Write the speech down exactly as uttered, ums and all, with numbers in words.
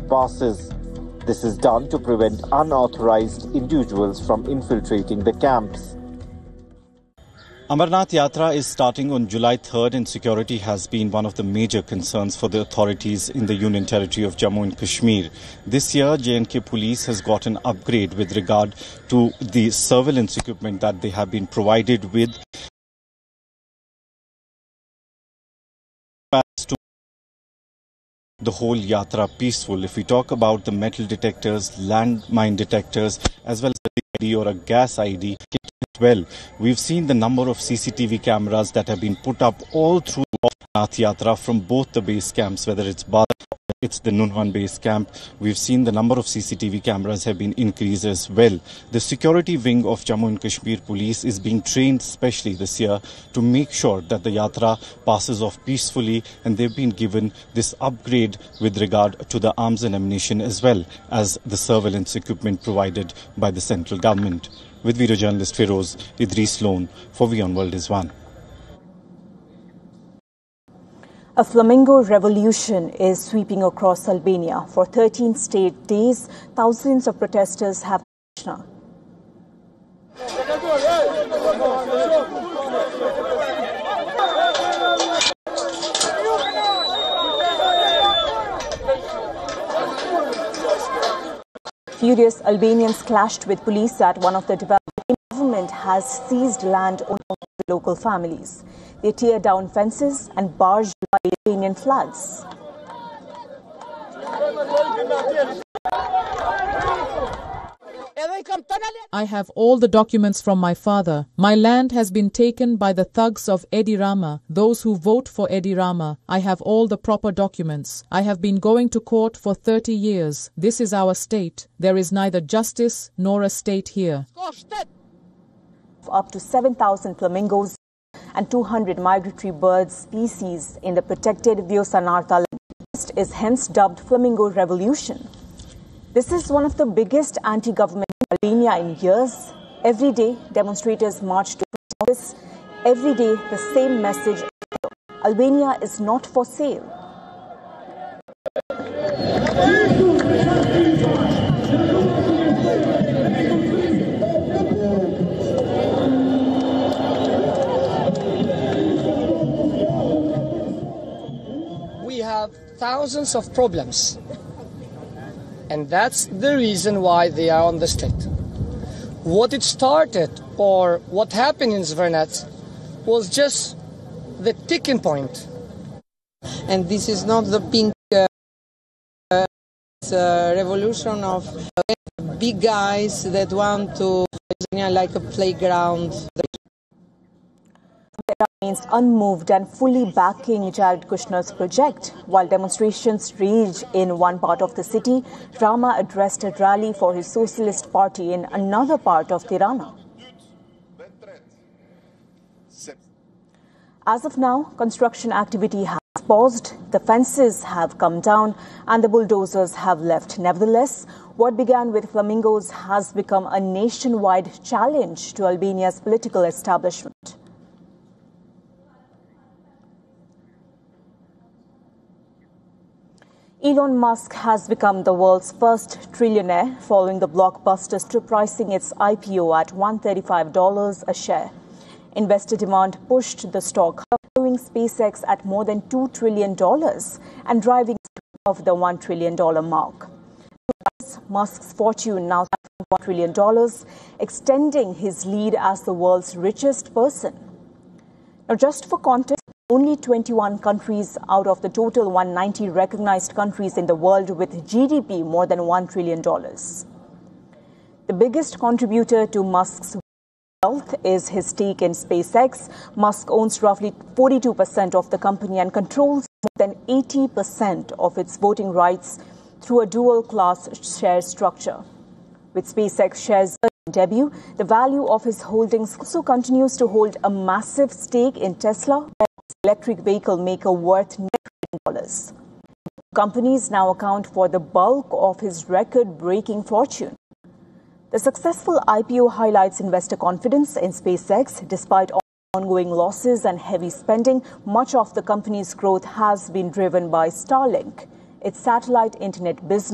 passes. This is done to prevent unauthorized individuals from infiltrating the camps. Amarnath Yatra is starting on July third and security has been one of the major concerns for the authorities in the Union Territory of Jammu and Kashmir. This year, J and K Police has got an upgrade with regard to the surveillance equipment that they have been provided with. To the whole Yatra peaceful. If we talk about the metal detectors, landmine detectors, as well as a I D or a gas I D, well, we've seen the number of C C T V cameras that have been put up all through Amarnath Yatra from both the base camps, whether it's Badar or it's the Nunwan base camp. We've seen the number of C C T V cameras have been increased as well. The security wing of Jammu and Kashmir Police is being trained specially this year to make sure that the Yatra passes off peacefully, and they've been given this upgrade with regard to the arms and ammunition as well as the surveillance equipment provided by the central government. With video journalist Feroz Idris Lone for WION World is One. A flamingo revolution is sweeping across Albania. For thirteen straight days, thousands of protesters have Furious Albanians clashed with police at one of the developments. The government has seized land owned by local families. They tear down fences and barge Albanian flags. I have all the documents from my father. My land has been taken by the thugs of Edi Rama, those who vote for Edi Rama. I have all the proper documents. I have been going to court for thirty years. This is our state. There is neither justice nor a state here. Up to seven thousand flamingos and two hundred migratory bird species in the protected Viosanartha list is hence dubbed Flamingo Revolution. This is one of the biggest anti-government in Albania in years. Every day, demonstrators march to office. Every day, the same message: Albania is not for sale. We have thousands of problems, and that's the reason why they are on the street. What it started, or what happened in Zvernats, was just the ticking point. And this is not the pink uh, uh, revolution of big guys that want to like a playground. Remains unmoved and fully backing Jared Kushner's project. While demonstrations rage in one part of the city, Rama addressed a rally for his Socialist Party in another part of Tirana. As of now, construction activity has paused, the fences have come down and the bulldozers have left. Nevertheless, what began with flamingos has become a nationwide challenge to Albania's political establishment. Elon Musk has become the world's first trillionaire following the blockbuster strip pricing its I P O at one hundred thirty-five dollars a share. Investor demand pushed the stock, following SpaceX at more than two trillion dollars and driving of the one trillion dollars mark. Musk's fortune now stands at one trillion dollars, extending his lead as the world's richest person. Now, just for context, only twenty-one countries out of the total one hundred ninety recognized countries in the world with G D P more than one trillion dollars. The biggest contributor to Musk's wealth is his stake in SpaceX. Musk owns roughly forty-two percent of the company and controls more than eighty percent of its voting rights through a dual-class share structure. With SpaceX shares debut, the value of his holdings also continues to hold a massive stake in Tesla, electric vehicle maker worth nine trillion dollars. Companies now account for the bulk of his record-breaking fortune. The successful I P O highlights investor confidence in SpaceX. Despite ongoing losses and heavy spending, much of the company's growth has been driven by Starlink, its satellite internet business.